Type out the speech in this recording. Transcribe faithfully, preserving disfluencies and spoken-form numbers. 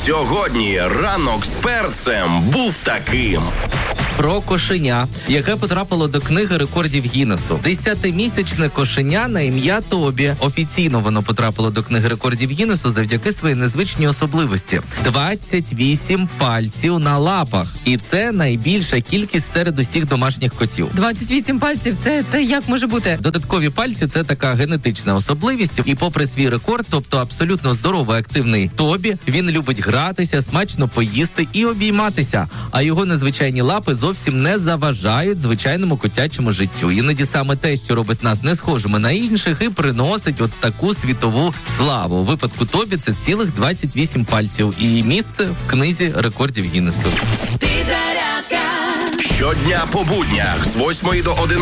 Сьогодні ранок з перцем був таким. Про кошеня, яке потрапило до книги рекордів Гіннесу. Десятимісячне кошеня на ім'я Тобі. Офіційно воно потрапило до книги рекордів Гіннесу завдяки своїй незвичній особливості. двадцять вісім пальців на лапах. І це найбільша кількість серед усіх домашніх котів. двадцять вісім пальців, це, це як може бути? Додаткові пальці – це така генетична особливість. І попри свій рекорд, тобто абсолютно здоровий, активний Тобі, він любить гратися, смачно поїсти і обійматися. А його незвичайні лапи зовсім не заважають звичайному котячому життю. Іноді саме те, що робить нас не схожими на інших, і приносить от таку світову славу. У випадку Тобі це цілих двадцять вісім пальців. І місце в книзі рекордів Гіннесу. Щодня по буднях з восьмої до одинадцятої.